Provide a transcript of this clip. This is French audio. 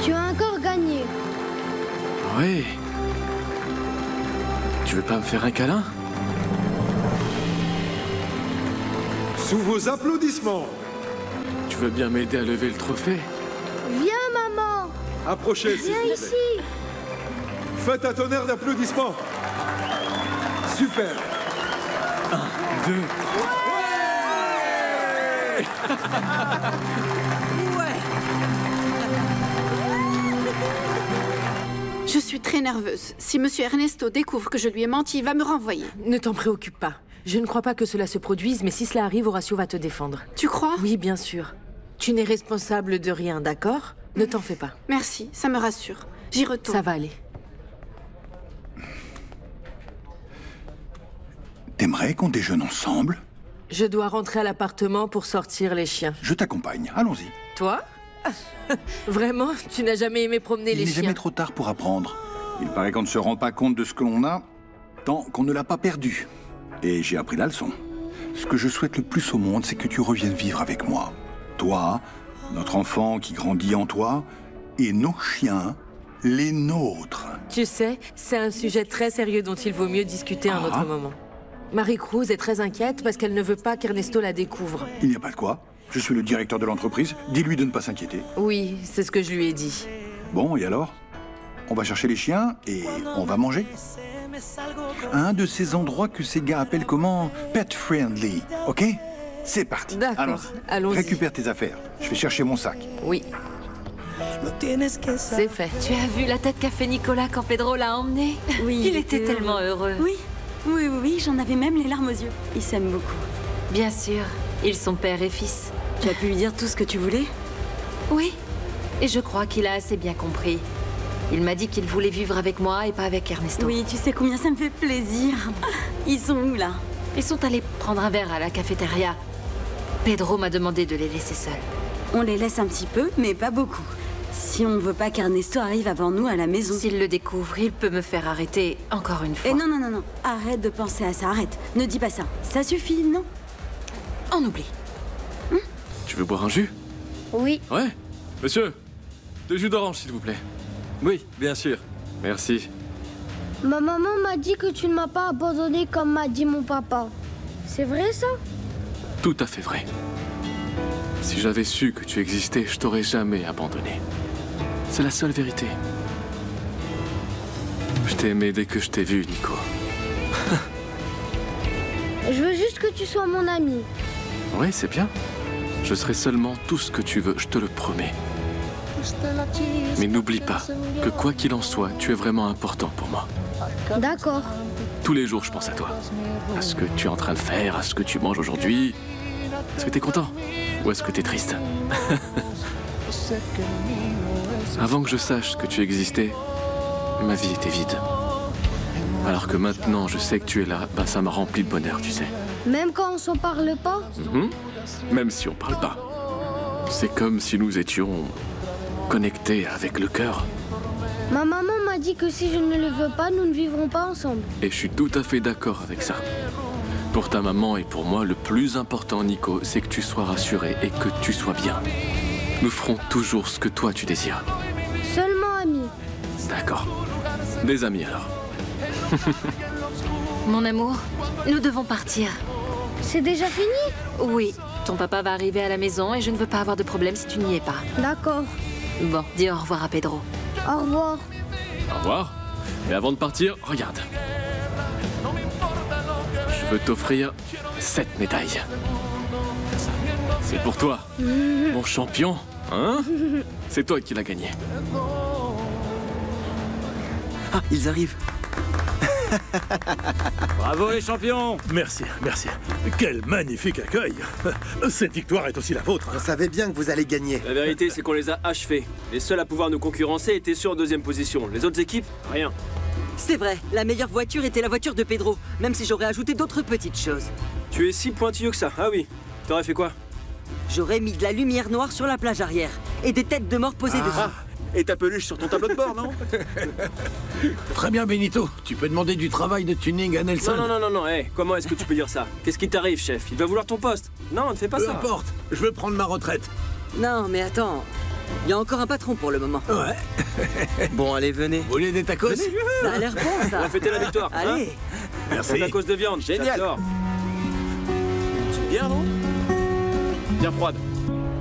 Tu as encore gagné. Oui. Tu veux pas me faire un câlin? Sous vos applaudissements. Tu veux bien m'aider à lever le trophée? Viens, maman. Approchez, s'il vous Viens plaît. ici. Faites un tonnerre d'applaudissements. Super. 2. Je suis très nerveuse. Si Monsieur Ernesto découvre que je lui ai menti, il va me renvoyer. Ne t'en préoccupe pas. Je ne crois pas que cela se produise, mais si cela arrive, Horacio va te défendre. Tu crois? Oui, bien sûr. Tu n'es responsable de rien, d'accord? Ne t'en fais pas. Merci, ça me rassure. J'y retourne. Ça va aller. T'aimerais qu'on déjeune ensemble? Je dois rentrer à l'appartement pour sortir les chiens. Je t'accompagne, allons-y. Toi? Vraiment? Tu n'as jamais aimé promener Il les n'est chiens? jamais trop tard pour apprendre. Il paraît qu'on ne se rend pas compte de ce que l'on a tant qu'on ne l'a pas perdu. Et j'ai appris la leçon. Ce que je souhaite le plus au monde, c'est que tu reviennes vivre avec moi. Toi, notre enfant qui grandit en toi, et nos chiens, les nôtres. Tu sais, c'est un sujet très sérieux dont il vaut mieux discuter à un autre moment. Marie-Cruz est très inquiète parce qu'elle ne veut pas qu'Ernesto la découvre. Il n'y a pas de quoi. Je suis le directeur de l'entreprise. Dis-lui de ne pas s'inquiéter. Oui, c'est ce que je lui ai dit. Bon, et alors? On va chercher les chiens et on va manger. À un de ces endroits que ces gars appellent comment? Pet friendly, ok? C'est parti. D'accord, allons-y. Récupère tes affaires. Je vais chercher mon sac. Oui. C'est fait. Tu as vu la tête qu'a fait Nicolas quand Pedro l'a emmené? Oui, Il était tellement heureux. Oui, j'en avais même les larmes aux yeux. Ils s'aiment beaucoup. Bien sûr, ils sont père et fils. Tu as pu lui dire tout ce que tu voulais? Oui, et je crois qu'il a assez bien compris. Il m'a dit qu'il voulait vivre avec moi et pas avec Ernesto. Oui, tu sais combien ça me fait plaisir. Ils sont où, là? Ils sont allés prendre un verre à la cafétéria. Pedro m'a demandé de les laisser seuls. On les laisse un petit peu, mais pas beaucoup. Si on veut pas qu'Ernesto arrive avant nous à la maison. S'il le découvre, il peut me faire arrêter encore une fois. Et non. Arrête de penser à ça, arrête. Ne dis pas ça. Ça suffit, non? On oublie. Tu veux boire un jus? Oui. Ouais. Monsieur, 2 jus d'orange, s'il vous plaît. Oui, bien sûr. Merci. Ma maman m'a dit que tu ne m'as pas abandonné comme m'a dit mon papa. C'est vrai ça? Tout à fait vrai. Si j'avais su que tu existais, je t'aurais jamais abandonné. C'est la seule vérité. Je t'ai aimé dès que je t'ai vu, Nico. Je veux juste que tu sois mon ami. Oui, c'est bien. Je serai seulement tout ce que tu veux, je te le promets. Mais n'oublie pas que quoi qu'il en soit, tu es vraiment important pour moi. D'accord. Tous les jours, je pense à toi. À ce que tu es en train de faire, à ce que tu manges aujourd'hui. Est-ce que t'es content? Ou est-ce que t'es triste? Avant que je sache que tu existais, ma vie était vide. Alors que maintenant, je sais que tu es là, bah ça m'a rempli de bonheur, tu sais. Même quand on s'en parle pas? Même si on parle pas. C'est comme si nous étions connectés avec le cœur. Ma maman m'a dit que si je ne le veux pas, nous ne vivrons pas ensemble. Et je suis tout à fait d'accord avec ça. Pour ta maman et pour moi, le plus important, Nico, c'est que tu sois rassuré et que tu sois bien. Nous ferons toujours ce que toi tu désires. Seulement amis. D'accord. Des amis alors. Mon amour, nous devons partir. C'est déjà fini? Oui, ton papa va arriver à la maison et je ne veux pas avoir de problème si tu n'y es pas. D'accord. Bon, dis au revoir à Pedro. Au revoir. Au revoir. Et avant de partir, regarde. Je veux t'offrir cette médaille. C'est pour toi, mon champion. Hein? C'est toi qui l'as gagné. Ah, ils arrivent. Bravo les champions! Merci. Quel magnifique accueil. Cette victoire est aussi la vôtre. On savait bien que vous allez gagner. La vérité, c'est qu'on les a achevés. Les seuls à pouvoir nous concurrencer étaient sur deuxième position. Les autres équipes, rien. C'est vrai, la meilleure voiture était la voiture de Pedro, même si j'aurais ajouté d'autres petites choses. Tu es si pointilleux que ça, ah oui. T'aurais fait quoi? J'aurais mis de la lumière noire sur la plage arrière et des têtes de mort posées dessus. Et ta peluche sur ton tableau de bord, non? Très bien, Benito. Tu peux demander du travail de tuning à Nelson. Non, comment est-ce que tu peux dire ça? Qu'est-ce qui t'arrive, chef? Il va vouloir ton poste. Non, ne fais pas ça. Peu importe, je veux prendre ma retraite. Non, mais attends, Il y a encore un patron pour le moment. Ouais. Bon, allez, venez. Vous voulez des tacos? Ça a l'air bon, ça. On va fêter la victoire. Allez. Merci. C'est à cause de viande. Génial. J'adore. Bien, non? Bien froide.